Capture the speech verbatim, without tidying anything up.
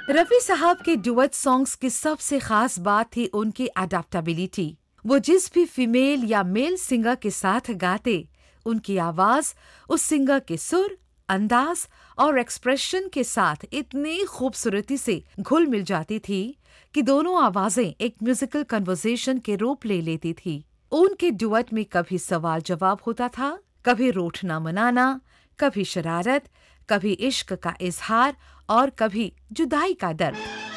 रफी साहब के डुएट सॉन्ग्स की सबसे खास बात थी उनकी अडेप्टेबिलिटी। वो जिस भी फीमेल या मेल सिंगर के साथ गाते, उनकी आवाज उस सिंगर के सुर, अंदाज और एक्सप्रेशन के साथ इतनी खूबसूरती से घुल मिल जाती थी कि दोनों आवाजें एक म्यूजिकल कन्वर्सेशन के रूप ले लेती थी। उनके डुएट में कभी सवाल जवाब होता था, कभी रूठना मनाना, कभी शरारत, कभी इश्क का इजहार और कभी जुदाई का दर्द।